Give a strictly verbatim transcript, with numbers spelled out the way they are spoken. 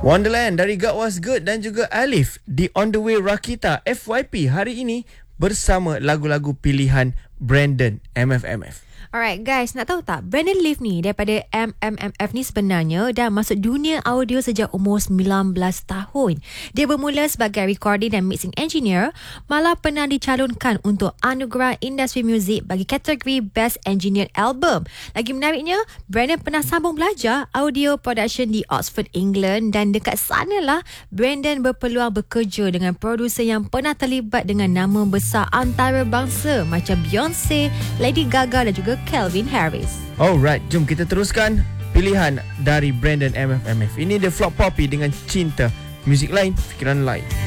Wonderland dari God Was Good dan juga Alif di On The Way Rakita F Y P hari ini bersama lagu-lagu pilihan Brandon M F M F. Alright guys, nak tahu tak, Brandon Leaf ni daripada M M M F ni sebenarnya dah masuk dunia audio sejak umur sembilan belas tahun. Dia bermula sebagai recording dan mixing engineer, malah pernah dicalonkan untuk anugerah industri muzik bagi kategori Best Engineered Album. Lagi menariknya, Brandon pernah sambung belajar audio production di Oxford, England, dan dekat sanalah Brandon berpeluang bekerja dengan produser yang pernah terlibat dengan nama besar antarabangsa macam Beyonce, Lady Gaga dan juga Calvin Harris. Alright, jom kita teruskan pilihan dari Brandon M F M F. Ini The Flop Poppy dengan Cinta. Muzik lain, fikiran lain.